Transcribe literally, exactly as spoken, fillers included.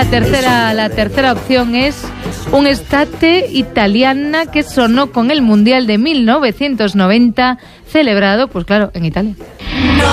la tercera, la tercera opción es un estate italiana que sonó con el Mundial de mil novecientos noventa, celebrado, pues claro, en Italia. No